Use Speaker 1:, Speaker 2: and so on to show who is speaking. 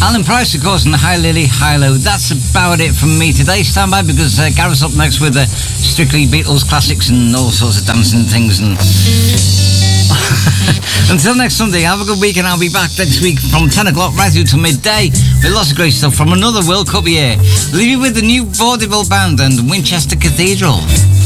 Speaker 1: Alan Price, of course, and Hi Lily, Hi Lo. That's about it from me today. Stand by because Gareth's up next with strictly Beatles classics and all sorts of dancing things. And until next Sunday, have a good week, and I'll be back next week from 10 o'clock right through to midday with lots of great stuff from another World Cup year. Leave you with the new Vaudeville Band and Winchester Cathedral.